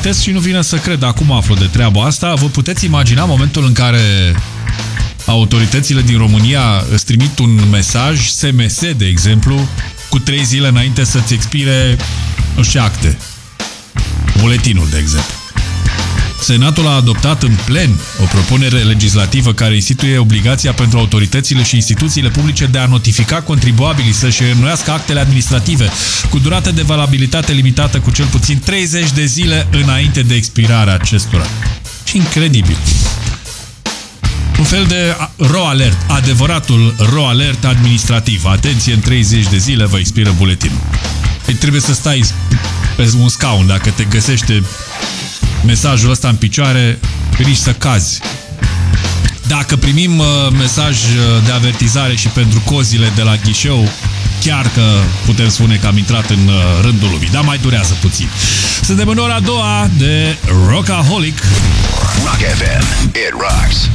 citesc și nu vine să cred. Acum aflu de treaba asta. Vă puteți imagina momentul în care autoritățile din România îți trimit un mesaj SMS, de exemplu, cu 3 zile înainte să-ți expire, nu știu, acte. Buletinul, de exemplu. Senatul a adoptat în plen o propunere legislativă care instituie obligația pentru autoritățile și instituțiile publice de a notifica contribuabilii să-și reînnoiască actele administrative cu durată de valabilitate limitată cu cel puțin 30 de zile înainte de expirarea acestora. Și incredibil. Un fel de ro-alert, adevăratul ro-alert administrativ. Atenție, în 30 de zile vă expiră buletinul. Păi trebuie să stai pe un scaun dacă te găsește mesajul ăsta în picioare, riști să cazi. Dacă primim mesaj de avertizare și pentru cozile de la ghișeu, chiar că putem spune că am intrat în rândul lumii, dar mai durează puțin. Suntem în ora a doua de Rockaholic. Rock FM, it rocks.